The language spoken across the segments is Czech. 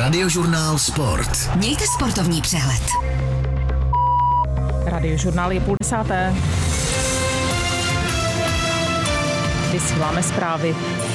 Radiožurnál Sport. Mějte sportovní přehled. Radiožurnál je 9:30. Vysíláme zprávy.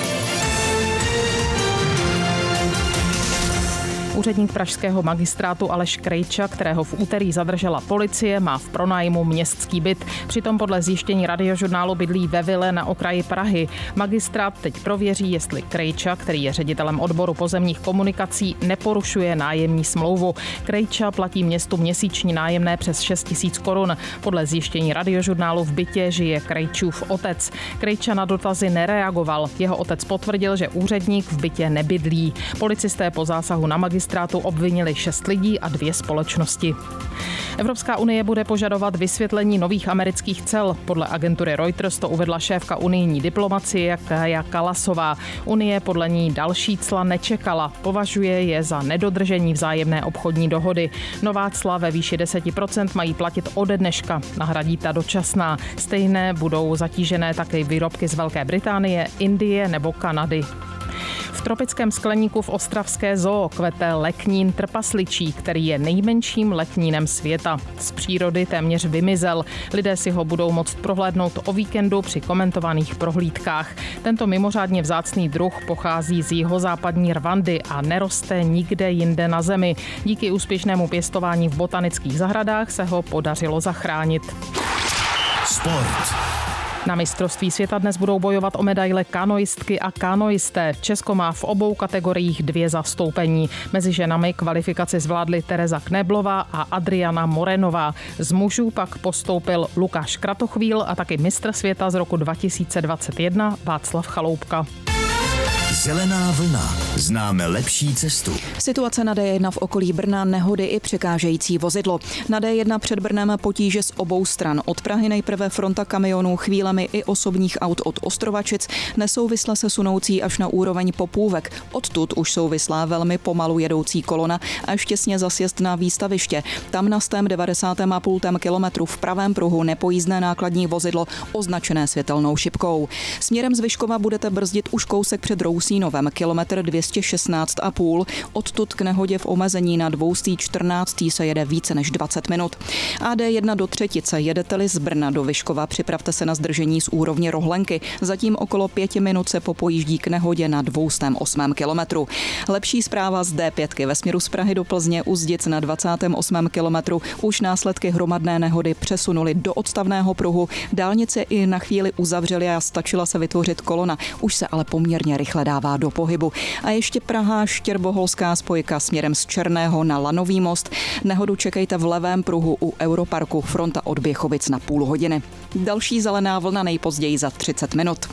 Úředník pražského magistrátu Aleš Krejča, kterého v úterý zadržela policie, má v pronájmu městský byt. Přitom podle zjištění Radiožurnálu bydlí ve vile na okraji Prahy. Magistrát teď prověří, jestli Krejča, který je ředitelem odboru pozemních komunikací, neporušuje nájemní smlouvu. Krejča platí městu měsíční nájemné přes 6 000 korun. Podle zjištění Radiožurnálu v bytě žije Krejčův otec. Krejča na dotazy nereagoval. Jeho otec potvrdil, že úředník v bytě nebydlí. Policisté po zásahu na magistrátu obvinili 6 lidí a 2 společnosti. Evropská unie bude požadovat vysvětlení nových amerických cel. Podle agentury Reuters to uvedla šéfka unijní diplomacie Kaja Kallasová. Unie podle ní další cla nečekala. Považuje je za nedodržení vzájemné obchodní dohody. Nová cla ve výši 10% mají platit ode dneška. Nahradí ta dočasná. Stejné budou zatížené také výrobky z Velké Británie, Indie nebo Kanady. V tropickém skleníku v ostravské zoo kvete leknín trpasličí, který je nejmenším leknínem světa. Z přírody téměř vymizel. Lidé si ho budou moct prohlédnout o víkendu při komentovaných prohlídkách. Tento mimořádně vzácný druh pochází z jihozápadní Rwandy a neroste nikde jinde na zemi. Díky úspěšnému pěstování v botanických zahradách se ho podařilo zachránit. Sport. Na mistrovství světa dnes budou bojovat o medaile kanoistky a kanoisté. Česko má v obou kategoriích 2 zastoupení. Mezi ženami kvalifikaci zvládly Tereza Kneblová a Adriana Morenová. Z mužů pak postoupil Lukáš Kratochvíl a taky mistr světa z roku 2021 Václav Chaloupka. Zelená vlna. Známe lepší cestu. Situace na D1 v okolí Brna, nehody i překážející vozidlo. Na D1 před Brnem potíže z obou stran. Od Prahy nejprve fronta kamionů, chvílemi i osobních aut od Ostrovačic, nesouvisle se sunoucí až na úroveň Popůvek. Odtud už souvislá velmi pomalu jedoucí kolona až těsně za sjezd na Výstaviště. Tam na 90,5 kilometru v pravém pruhu nepojízdné nákladní vozidlo označené světelnou šipkou. Směrem z Vyškova budete brzdit už kousek před Rousínovem, kilometr 216,5. Odtud k nehodě v omezení na 214. se jede více než 20 minut. AD1 do Třetice, jedete-li z Brna do Vyškova, připravte se na zdržení z úrovně Rohlenky. Zatím okolo 5 minut se popojíždí k nehodě na 208. kilometru. Lepší zpráva z D5 ve směru z Prahy do Plzně u Zdic na 28. kilometru už následky hromadné nehody přesunuli do odstavného pruhu. Dálnice i na chvíli uzavřeli a stačila se vytvořit kolona. Už se ale poměrně rychle dává do pohybu. A ještě Praha Štěrboholská spojka směrem z Černého na Lanový most. Nehodu čekejte v levém pruhu u Europarku, fronta od Běchovic na půl hodiny. Další zelená vlna nejpozději za 30 minut.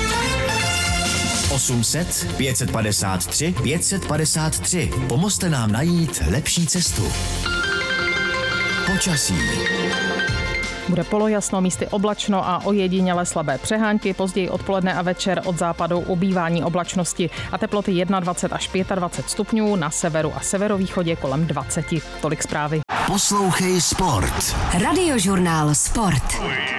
800 553 553. Pomozte nám najít lepší cestu. Počasí. Bude polojasno, místy oblačno a ojediněle slabé přehánky. Později odpoledne a večer od západu ubývání oblačnosti a teploty 21 až 25 stupňů, na severu a severovýchodě kolem 20. Tolik zprávy. Poslouchej Sport. Radiožurnál Sport.